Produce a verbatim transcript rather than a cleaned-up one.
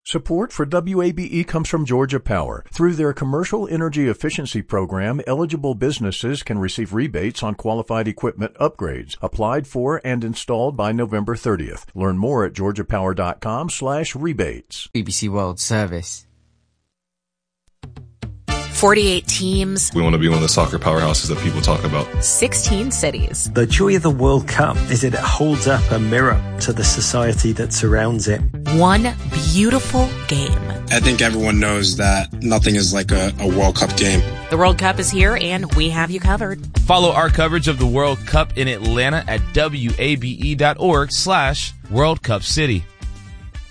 Support for W A B E comes from Georgia Power. Through their Commercial Energy Efficiency Program, eligible businesses can receive rebates on qualified equipment upgrades, applied for and installed by November thirtieth. Learn more at georgiapower.com slash rebates. B B C World Service. forty-eight teams. We want to be one of the soccer powerhouses that people talk about. sixteen cities. The joy of the World Cup is that it holds up a mirror to the society that surrounds it. One beautiful game. I think everyone knows that nothing is like a, a World Cup game. The World Cup is here, and we have you covered. Follow our coverage of the World Cup in Atlanta at W A B E dot org slash World Cup City.